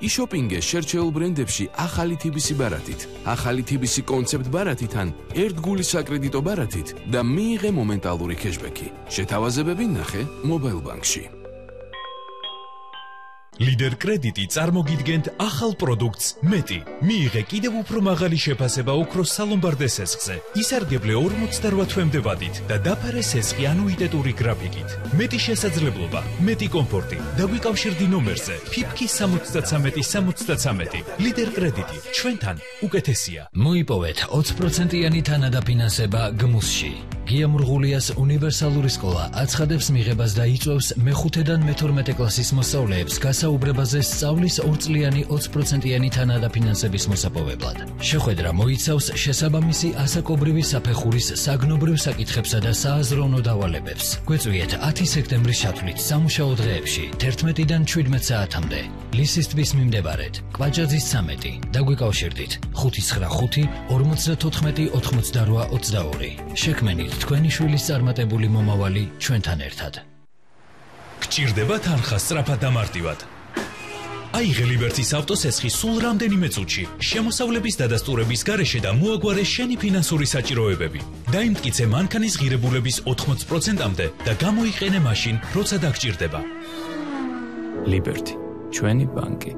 იშოპინგე შერჩეულ ბრენდებში ახალი TBC ბარათით, ახალი TBC კონცეპტ ბარათით ან ერთგული საკრედიტო ბარათით და მიიღე მომენტალური cashback-ი. შეთავაზებები ნახე Mobile Bank-ში. Lider კრედიტი წარმოგიდგენთ ახალ პროდუქტს მეტი. მიიღე კიდევ უფრო მაღალი შეფასება ოქროს სალომბარდე სესხზე. ისარგებლე 48 თვემდე ვადით და დაფარე სესხი ანუიტეტური გრაფიკით. მეტი შესაძლებლობა, მეტი კომფორტი. დაგვიკავშირდი ნომერზე ფიფქი 73-73. Lider კრედიტი ჩვენთან უკეთესია. მოიპოვეთ 20%-იანი თანადაფინანსება გმუსში. გია მურღულიას უნივერსალური სკოლა აცხადებს მიღებას და იწვევს მე-5-დან მე-12 კლასის მოსწავლეებს გასაუბრებაზე სწავლის 2 წლიანი 20%-იანი თანადაფინანსების მოსაპოვებლად. შეხვედრა მოიცავს შესაბამისი ასაკობრივი საფეხურის საგნობრივ საკითხებსა და სააზროვნო დავალებებს. გვეწვიეთ 10 სექტემბრის ჩათვლით სამუშაო დღეებში 11-დან 17 საათამდე. ლისის ტბის მიმდებარედ, კვაჭაძის 13. დაგვიკავშირდით 595 54 88 22. შექმენით თქვენი შვილის წარმატებული მომავალი ჩვენთან ერთად. გჭირდება თანხა სწრაფად და მარტივად. აიღე ლიბერტის ავტოსესხი სულ რამდენიმე წუთში, შემოსავლების დადასტურების გარეშე და მოაგვარე შენი ფინანსური საჭიროებები. დაიმტკიცე მანქანის ღირებულების 80%-მდე და გამოიყენე მაშინ, როცა დაგჭირდება. ლიბერტი, ჩვენი ბანკი.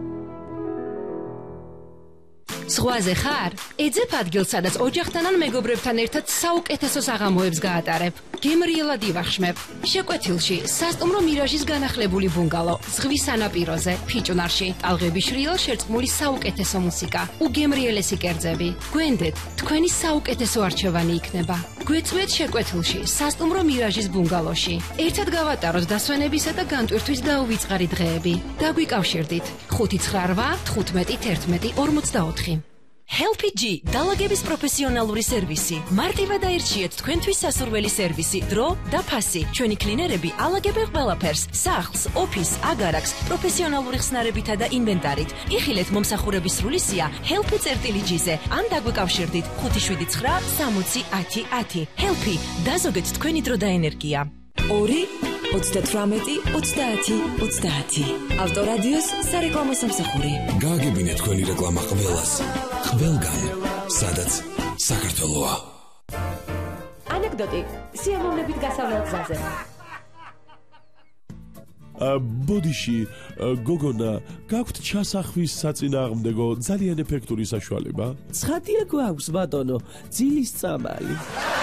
ზღვაზე ხარ? ეძებ ადგილს, სადაც ოჯახთან ან მეგობრებთან ერთად საუკეთესო საღამოებს გაატარებ. გემრიელად ივახშმებ. შეკვეთილში სასტუმრო მირაჟის განახლებული ბუნგალო, ზღვის სანაპიროზე, ფიჭვნარში, ტალღების შრიელ შერწყმული საუკეთესო მუსიკა, უგემრიელესი კერძები. გვენდეთ, თქვენი საუკეთესო არჩევანი იქნება. გვეწვიეთ შეკვეთილში სასტუმრო მირაჟის ბუნგალოში. ერთად გავატაროთ დასვენებისა და განტვირთვის დაუვიწყარი დღეები. დაგვიკავშირდით 598 15 11 44. Helpy G დალაგების პროფესიონალური სერვისი. მარტივად აირჩიეთ თქვენთვის სასურველი სერვისი, დრო და ფასი. ჩვენი კლინერები ალაგებენ ყველაფერს: სახლს, ოფისს, აგარაკს, პროფესიონალური ხსნარებითა და ინვენტარით. იხილეთ მომსახურების სრული სია Helpy.G-ზე ან დაგვიკავშირდით 579 60 10 10. Helpy დაზოგეთ თქვენი დრო და ენერგია. 2 38 30 30. ავტორადიოს სარეკლამო სამსახური. გააგებინეთ თქვენი რეკლამა ყველას. ყველგან, სადაც საქართველოა. ანეკდოტი სიამოვნებით გასავლელ გზაზე. ბოდიში, გოგონა, გაქვთ ჩასახვის საწინააღმდეგო ძალიან ეფექტური საშუალება? ცხადია გვაქვს, ბატონო, ძილის წამალი.